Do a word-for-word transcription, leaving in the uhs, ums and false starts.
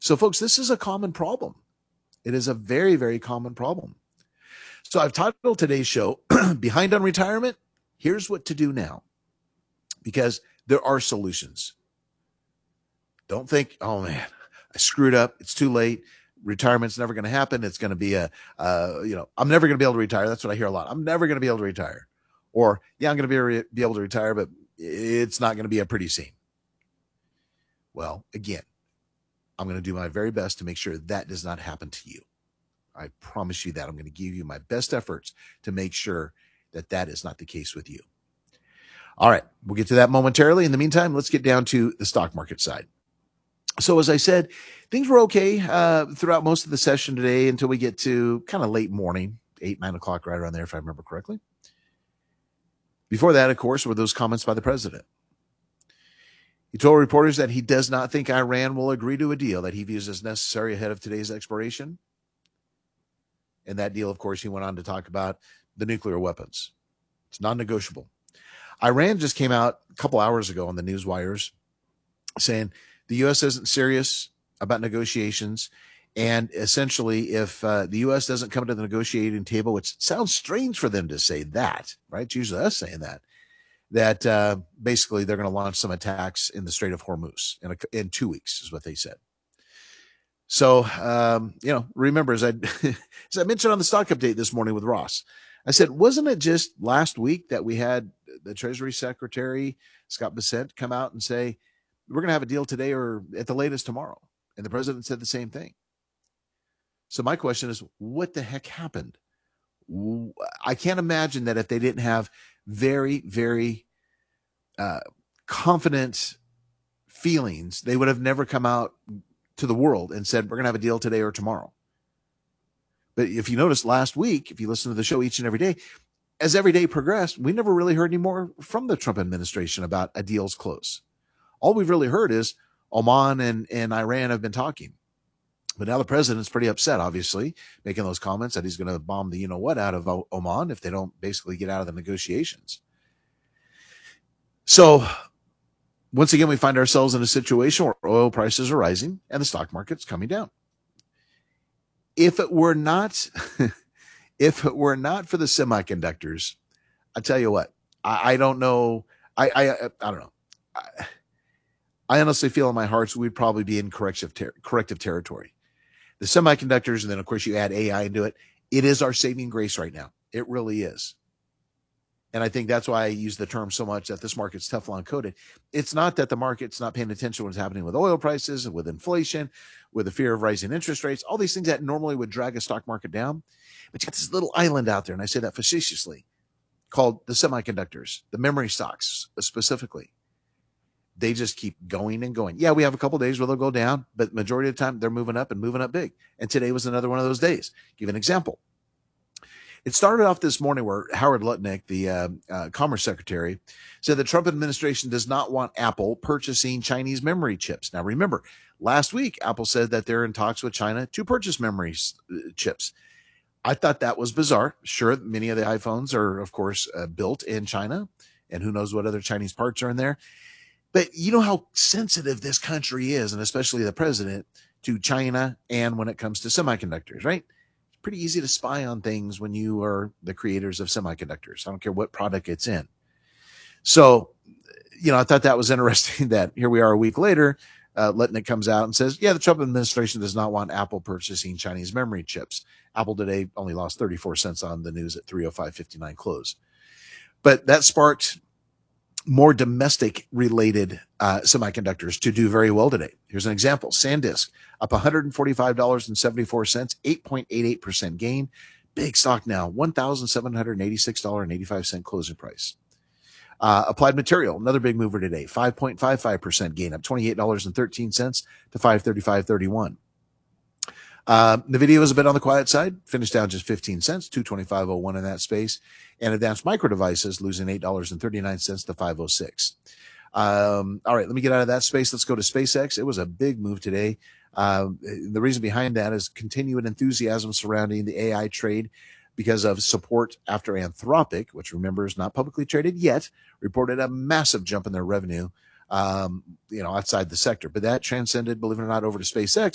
So, folks, this is a common problem. It is a very, very common problem. So I've titled today's show, Behind on Retirement, Here's What to Do Now, because there are solutions. Don't think, oh, man, I screwed up. It's too late. Retirement's never going to happen. It's going to be a, uh, you know, I'm never going to be able to retire. That's what I hear a lot. I'm never going to be able to retire. Or, yeah, I'm going to be, re- be able to retire, but it's not going to be a pretty scene. Well, again, I'm going to do my very best to make sure that does not happen to you. I promise you that. I'm going to give you my best efforts to make sure that that is not the case with you. All right, we'll get to that momentarily. In the meantime, let's get down to the stock market side. So as I said, things were okay uh, throughout most of the session today until we get to kind of late morning, eight, nine o'clock, right around there, if I remember correctly. Before that, of course, were those comments by the president. He told reporters that he does not think Iran will agree to a deal that he views as necessary ahead of today's expiration. And that deal, of course, he went on to talk about the nuclear weapons. It's non-negotiable. Iran just came out a couple hours ago on the news wires saying the U S isn't serious about negotiations. And essentially, if uh, the U S doesn't come to the negotiating table, which sounds strange for them to say that, right? It's usually us saying that, that uh, basically they're going to launch some attacks in the Strait of Hormuz in, a, in two weeks is what they said. So, um, you know, remember, as I, as I mentioned on the stock update this morning with Ross, I said, wasn't it just last week that we had the Treasury Secretary, Scott Bessent, come out and say, we're going to have a deal today or at the latest tomorrow? And the president said the same thing. So my question is, what the heck happened? I can't imagine that if they didn't have very, very uh, confident feelings, they would have never come out to the world and said, we're going to have a deal today or tomorrow. But if you noticed last week, if you listen to the show each and every day, as every day progressed, we never really heard any more from the Trump administration about a deal's close. All we've really heard is Oman and, and Iran have been talking. But now the president's pretty upset, obviously, making those comments that he's going to bomb the you-know-what out of o- Oman if they don't basically get out of the negotiations. So once again, we find ourselves in a situation where oil prices are rising and the stock market's coming down. If it were not, if it were not for the semiconductors, I tell you what, I, I don't know. I, I, I don't know. I, I honestly feel in my heart we'd probably be in corrective, ter- corrective territory. The semiconductors, and then of course you add A I into it. It is our saving grace right now. It really is. And I think that's why I use the term so much that this market's Teflon coated. It's not that the market's not paying attention to what's happening with oil prices, with inflation, with the fear of rising interest rates, all these things that normally would drag a stock market down. But you got this little island out there, and I say that facetiously, called the semiconductors, the memory stocks specifically. They just keep going and going. Yeah, we have a couple of days where they'll go down, but majority of the time they're moving up and moving up big. And today was another one of those days. Give an example. It started off this morning where Howard Lutnick, the uh, uh, Commerce Secretary, said the Trump administration does not want Apple purchasing Chinese memory chips. Now, remember, last week, Apple said that they're in talks with China to purchase memory uh, chips. I thought that was bizarre. Sure, many of the iPhones are, of course, uh, built in China, and who knows what other Chinese parts are in there. But you know how sensitive this country is, and especially the president, to China and when it comes to semiconductors, right? Pretty easy to spy on things when you are the creators of semiconductors. I don't care what product it's in. So, you know, I thought that was interesting that here we are a week later, uh, Lutnick comes out and says, yeah, the Trump administration does not want Apple purchasing Chinese memory chips. Apple today only lost thirty-four cents on the news at three oh five fifty-nine close. But that sparked more domestic related uh, semiconductors to do very well today. Here's an example. SanDisk up one hundred forty-five dollars and seventy-four cents, eight point eight eight percent gain. Big stock now, one thousand seven hundred eighty-six dollars and eighty-five cents closing price. Uh, Applied Material, another big mover today, five point five five percent gain, up twenty-eight dollars and thirteen cents to five thirty-five thirty-one. Uh, NVIDIA was a bit on the quiet side, finished down just fifteen cents, two twenty-five oh one in that space. And Advanced Micro Devices losing eight dollars and thirty-nine cents to five oh six. Um, all right, let me get out of that space. Let's go to SpaceX. It was a big move today. Uh, the reason behind that is continued enthusiasm surrounding the A I trade because of support after Anthropic, which remember is not publicly traded yet, reported a massive jump in their revenue, um, you know, outside the sector. But that transcended, believe it or not, over to SpaceX.